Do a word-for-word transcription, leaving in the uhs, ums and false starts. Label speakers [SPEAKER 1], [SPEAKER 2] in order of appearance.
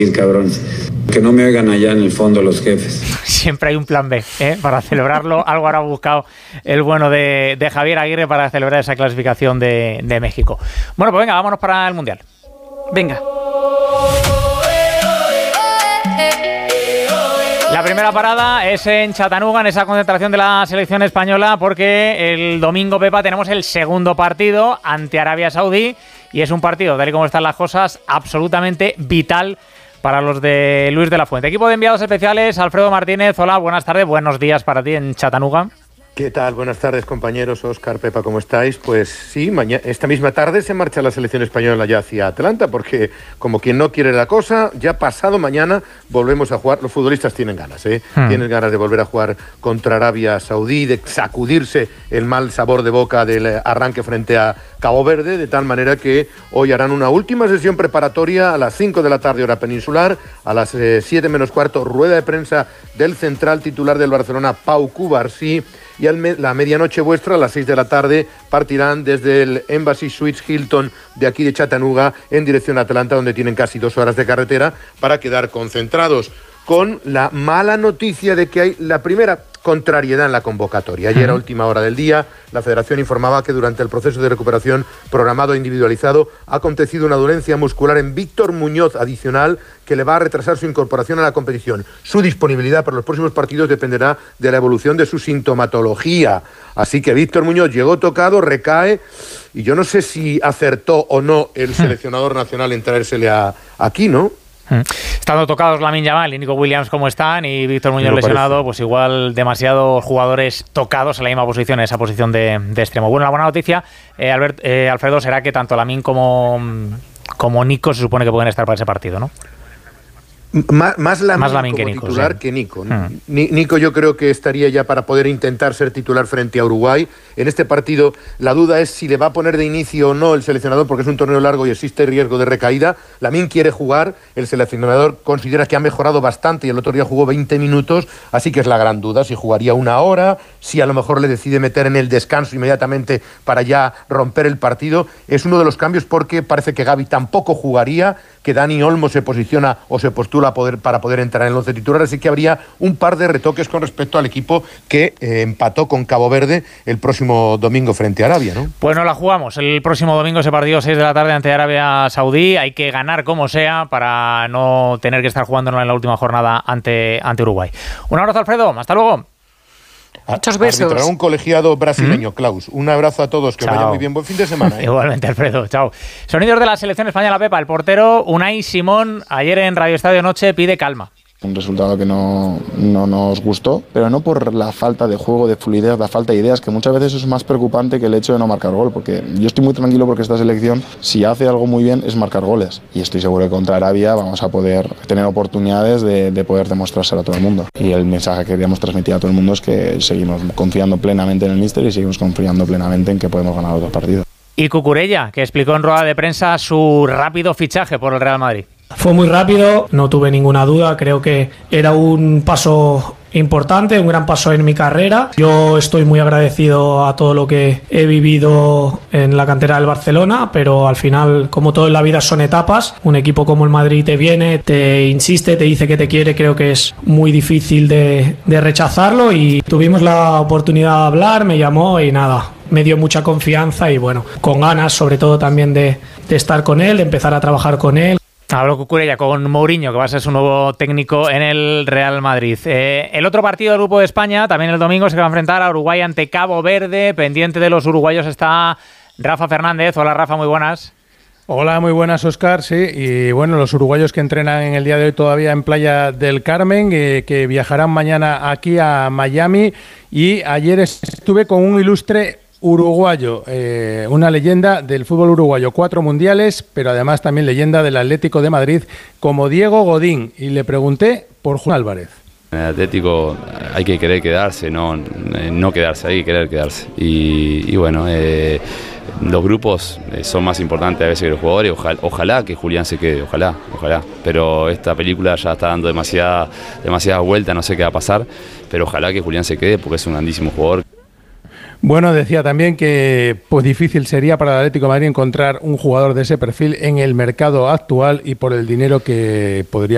[SPEAKER 1] cabrón. Que no me oigan allá en el fondo los jefes.
[SPEAKER 2] Siempre hay un plan B, ¿eh? Para celebrarlo. Algo habrá buscado el bueno de, de Javier Aguirre para celebrar esa clasificación de, de México. Bueno, pues venga, vámonos para el Mundial. Venga. La primera parada es en Chattanooga, en esa concentración de la selección española, porque el domingo, Pepa, tenemos el segundo partido ante Arabia Saudí y es un partido, tal y como están las cosas, absolutamente vital para los de Luis de la Fuente. Equipo de enviados especiales, Alfredo Martínez. Hola, buenas tardes, buenos días para ti en Chattanooga.
[SPEAKER 3] ¿Qué tal? Buenas tardes, compañeros. Óscar, Pepa, ¿cómo estáis? Pues sí, mañana, esta misma tarde se marcha la selección española ya hacia Atlanta, porque como quien no quiere la cosa, ya pasado mañana volvemos a jugar. Los futbolistas tienen ganas, ¿eh? Hmm. Tienen ganas de volver a jugar contra Arabia Saudí, de sacudirse el mal sabor de boca del arranque frente a Cabo Verde, de tal manera que hoy harán una última sesión preparatoria a las cinco de la tarde, hora peninsular, a las eh, siete menos cuarto, rueda de prensa del central titular del Barcelona, Pau Cubarsí. Y a la medianoche vuestra, a las seis de la tarde, partirán desde el Embassy Suites Hilton de aquí de Chattanooga en dirección a Atlanta, donde tienen casi dos horas de carretera para quedar concentrados. Con la mala noticia de que hay la primera contrariedad en la convocatoria. Ayer a última hora del día, la Federación informaba que durante el proceso de recuperación programado e individualizado ha acontecido una dolencia muscular en Víctor Muñoz adicional que le va a retrasar su incorporación a la competición. Su disponibilidad para los próximos partidos dependerá de la evolución de su sintomatología. Así que Víctor Muñoz llegó tocado, recae, y yo no sé si acertó o no el seleccionador nacional en traérsele a, aquí, ¿no?
[SPEAKER 2] Estando tocados Lamine Yamal y Nico Williams como están, y Víctor Muñoz lesionado, parece. Pues igual demasiados jugadores tocados en la misma posición, en esa posición de, de extremo. Bueno, la buena noticia, eh, Albert, eh, Alfredo, será que tanto Lamine como, como Nico se supone que pueden estar para ese partido, ¿no?
[SPEAKER 3] Más, más Lamine
[SPEAKER 2] más Lamine
[SPEAKER 3] como
[SPEAKER 2] que Nico,
[SPEAKER 3] titular
[SPEAKER 2] sí.
[SPEAKER 3] que Nico.
[SPEAKER 2] Hmm.
[SPEAKER 3] Nico yo creo que estaría ya para poder intentar ser titular frente a Uruguay. En este partido la duda es si le va a poner de inicio o no el seleccionador, porque es un torneo largo y existe riesgo de recaída. Lamine quiere jugar, el seleccionador considera que ha mejorado bastante y el otro día jugó veinte minutos, así que es la gran duda, si jugaría una hora, si a lo mejor le decide meter en el descanso inmediatamente para ya romper el partido. Es uno de los cambios porque parece que Gavi tampoco jugaría, que Dani Olmo se posiciona o se postula a poder, para poder entrar en el once titular, así que habría un par de retoques con respecto al equipo que eh, empató con Cabo Verde el próximo domingo frente a Arabia, ¿no?
[SPEAKER 2] Pues nos la jugamos el próximo domingo, ese partido seis de la tarde ante Arabia Saudí. Hay que ganar como sea para no tener que estar jugándonos en la última jornada ante, ante Uruguay. Un abrazo, Alfredo, hasta luego.
[SPEAKER 4] Muchos besos.
[SPEAKER 3] Arbitrará un colegiado brasileño, ¿Mm? Klaus. Un abrazo a todos, que
[SPEAKER 2] Chao.
[SPEAKER 3] vaya muy bien. Buen fin de semana, ¿eh?
[SPEAKER 2] Igualmente, Alfredo. Chao. Sonidos de la selección española, Pepa. El portero Unai Simón, ayer en Radio Estadio Noche, pide calma.
[SPEAKER 5] Un resultado que no, no nos gustó, pero no por la falta de juego, de fluidez, la falta de ideas, que muchas veces es más preocupante que el hecho de no marcar gol, porque yo estoy muy tranquilo porque esta selección, si hace algo muy bien, es marcar goles. Y estoy seguro que contra Arabia vamos a poder tener oportunidades de, de poder demostrárselo a todo el mundo. Y el mensaje que queríamos transmitir a todo el mundo es que seguimos confiando plenamente en el míster y seguimos confiando plenamente en que podemos ganar otros partidos.
[SPEAKER 2] Y Cucurella, que explicó en rueda de prensa su rápido fichaje por el Real Madrid.
[SPEAKER 6] Fue muy rápido, no tuve ninguna duda, creo que era un paso importante, un gran paso en mi carrera. Yo estoy muy agradecido a todo lo que he vivido en la cantera del Barcelona, pero al final, como todo en la vida, son etapas. Un equipo como el Madrid te viene, te insiste, te dice que te quiere, creo que es muy difícil de, de rechazarlo, y tuvimos la oportunidad de hablar, me llamó y nada, me dio mucha confianza y bueno, con ganas sobre todo también de, de estar con él, de empezar a trabajar con él.
[SPEAKER 2] Habló Cucurella con Mourinho, que va a ser su nuevo técnico en el Real Madrid. Eh, el otro partido del Grupo de España, también el domingo, se va a enfrentar a Uruguay ante Cabo Verde. Pendiente de los uruguayos está Rafa Fernández. Hola, Rafa, muy buenas.
[SPEAKER 7] Hola, muy buenas, Óscar. Sí, y bueno, los uruguayos que entrenan en el día de hoy todavía en Playa del Carmen, eh, que viajarán mañana aquí a Miami. Y ayer estuve con un ilustre uruguayo, eh, una leyenda del fútbol uruguayo, cuatro mundiales, pero además también leyenda del Atlético de Madrid, como Diego Godín, y le pregunté por Juan Álvarez.
[SPEAKER 8] En el Atlético hay que querer quedarse, no, no quedarse, hay que querer quedarse. Y, y bueno, eh, los grupos son más importantes a veces que los jugadores. Ojalá, ojalá que Julián se quede, ojalá, ojalá. Pero esta película ya está dando demasiada, demasiada vuelta, no sé qué va a pasar, pero ojalá que Julián se quede porque es un grandísimo jugador.
[SPEAKER 7] Bueno, decía también que pues difícil sería para el Atlético de Madrid encontrar un jugador de ese perfil en el mercado actual y por el dinero que podría